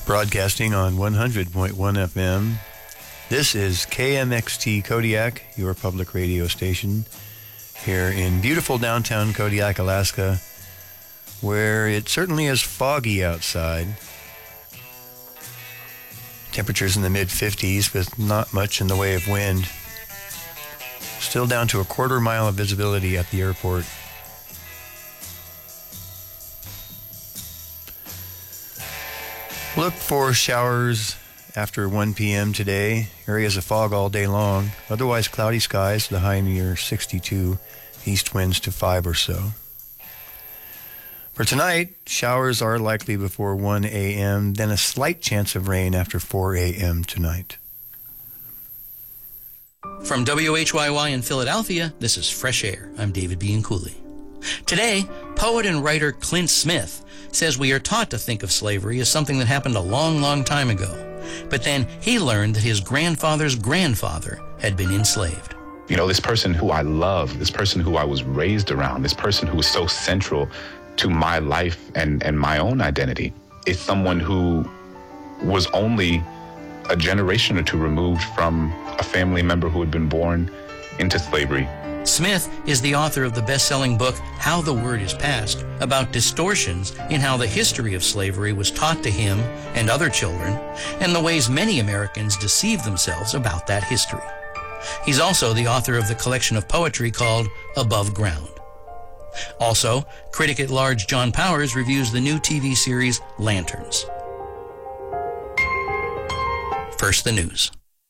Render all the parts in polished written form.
Broadcasting on 100.1 FM. This is KMXT Kodiak, your public radio station, here in beautiful downtown Kodiak, Alaska, where it certainly is foggy outside. Temperatures in the mid-50s with not much in the way of wind. Still down to a quarter mile of visibility at the airport. Look for showers after 1 p.m. today. Areas of fog all day long. Otherwise cloudy skies, the high near 62, east winds to 5 or so. For tonight, showers are likely before 1 a.m., then a slight chance of rain after 4 a.m. tonight. From WHYY in Philadelphia, this is Fresh Air. I'm David Bianculli. Today, poet and writer Clint Smith says we are taught to think of slavery as something that happened a long, long time ago. But then he learned that his grandfather's grandfather had been enslaved. You know, this person who I love, this person who I was raised around, this person who was so central to my life and my own identity is someone who was only a generation or two removed from a family member who had been born into slavery. Smith is the author of the best-selling book, How the Word is Passed, about distortions in how the history of slavery was taught to him and other children, and the ways many Americans deceive themselves about that history. He's also the author of the collection of poetry called Above Ground. Also, critic at large John Powers reviews the new TV series Lanterns. First, the news.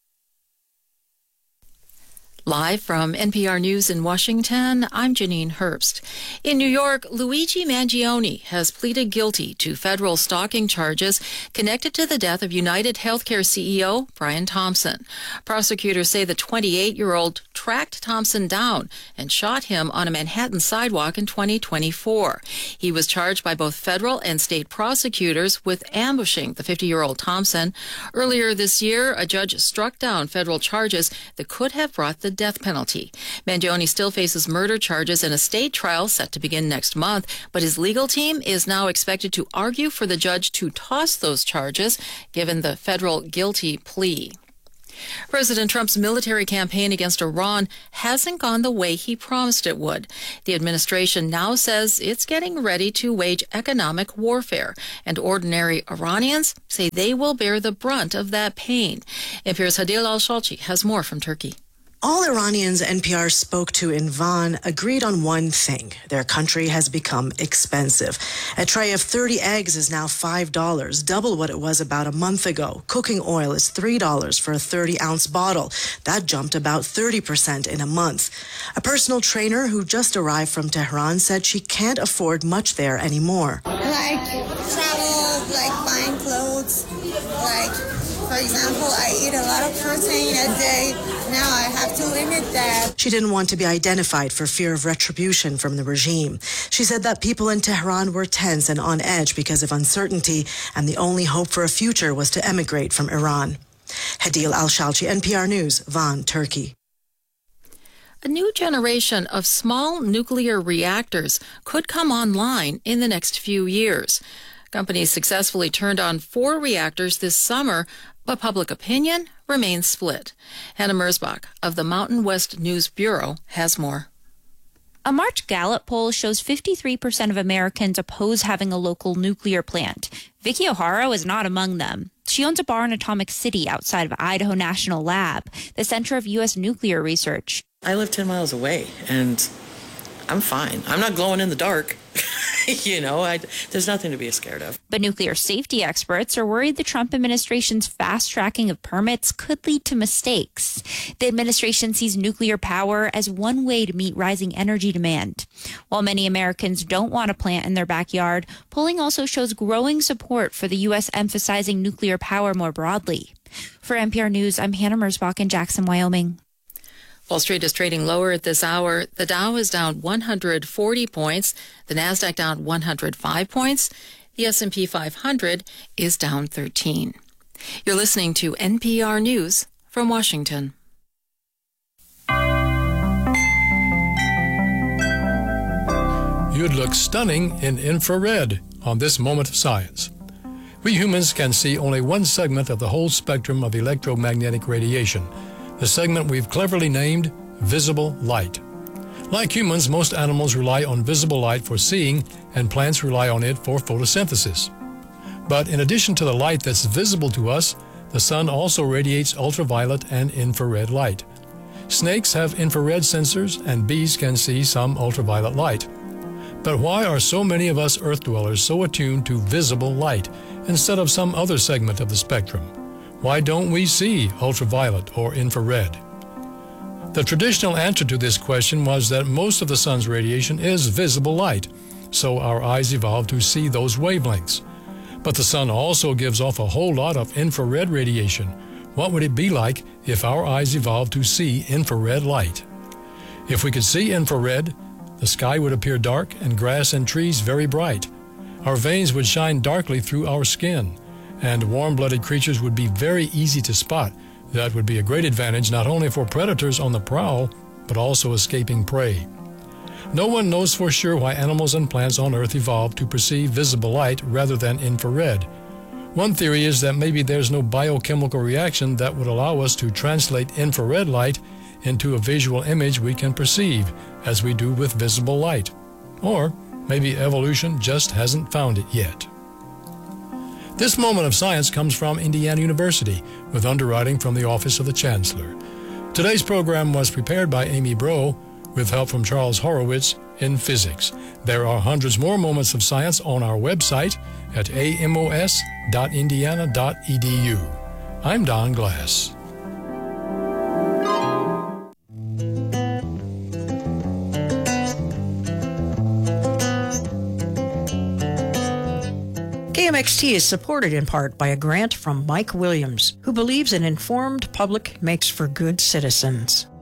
Live from NPR News in Washington, I'm Janine Herbst. In New York, Luigi Mangione has pleaded guilty to federal stalking charges connected to the death of United Healthcare CEO Brian Thompson. Prosecutors say the 28-year-old tracked Thompson down and shot him on a Manhattan sidewalk in 2024. He was charged by both federal and state prosecutors with ambushing the 50-year-old Thompson. Earlier this year, a judge struck down federal charges that could have brought the death penalty. Mangione still faces murder charges in a state trial set to begin next month, but his legal team is now expected to argue for the judge to toss those charges, given the federal guilty plea. President Trump's military campaign against Iran hasn't gone the way he promised it would. The administration now says it's getting ready to wage economic warfare, and ordinary Iranians say they will bear the brunt of that pain. NPR's Hadil Al-Shalchi has more from Turkey. All Iranians NPR spoke to in Van agreed on one thing. Their country has become expensive. A tray of 30 eggs is now $5, double what it was about a month ago. Cooking oil is $3 for a 30-ounce bottle. That jumped about 30% in a month. A personal trainer who just arrived from Tehran said she can't afford much there anymore. Like travel, like buying clothes, like, for example, I eat a lot of protein a day. Now I have to limit that. She didn't want to be identified for fear of retribution from the regime. She said that people in Tehran were tense and on edge because of uncertainty, and the only hope for a future was to emigrate from Iran. Hadil Al-Shalchi, NPR News, Van, Turkey. A new generation of small nuclear reactors could come online in the next few years. Companies successfully turned on 4 reactors this summer, but public opinion remains split. Hannah Merzbach of the Mountain West News Bureau has more. A March Gallup poll shows 53% of Americans oppose having a local nuclear plant. Vicky O'Hara was not among them. She owns a bar in Atomic City outside of Idaho National Lab, the center of U.S. nuclear research. I live 10 miles away, and I'm fine. I'm not glowing in the dark. There's nothing to be scared of. But nuclear safety experts are worried the Trump administration's fast-tracking of permits could lead to mistakes. The administration sees nuclear power as one way to meet rising energy demand. While many Americans don't want a plant in their backyard, polling also shows growing support for the U.S. emphasizing nuclear power more broadly. For NPR News, I'm Hannah Merzbach in Jackson, Wyoming. Wall Street is trading lower at this hour. The Dow is down 140 points. The Nasdaq down 105 points. The S&P 500 is down 13. You're listening to NPR News from Washington. You'd look stunning in infrared on This Moment of Science. We humans can see only one segment of the whole spectrum of electromagnetic radiation, the segment we've cleverly named visible light. Like humans, most animals rely on visible light for seeing, and plants rely on it for photosynthesis. But in addition to the light that's visible to us, the sun also radiates ultraviolet and infrared light. Snakes have infrared sensors, and bees can see some ultraviolet light. But why are so many of us Earth dwellers so attuned to visible light instead of some other segment of the spectrum? Why don't we see ultraviolet or infrared? The traditional answer to this question was that most of the sun's radiation is visible light, so our eyes evolved to see those wavelengths. But the sun also gives off a whole lot of infrared radiation. What would it be like if our eyes evolved to see infrared light? If we could see infrared, the sky would appear dark and grass and trees very bright. Our veins would shine darkly through our skin, and warm-blooded creatures would be very easy to spot. That would be a great advantage not only for predators on the prowl, but also escaping prey. No one knows for sure why animals and plants on Earth evolved to perceive visible light rather than infrared. One theory is that maybe there's no biochemical reaction that would allow us to translate infrared light into a visual image we can perceive, as we do with visible light. Or maybe evolution just hasn't found it yet. This moment of science comes from Indiana University, with underwriting from the Office of the Chancellor. Today's program was prepared by Amy Bro, with help from Charles Horowitz in physics. There are hundreds more moments of science on our website at amos.indiana.edu. I'm Don Glass. KMXT is supported in part by a grant from Mike Williams, who believes an informed public makes for good citizens.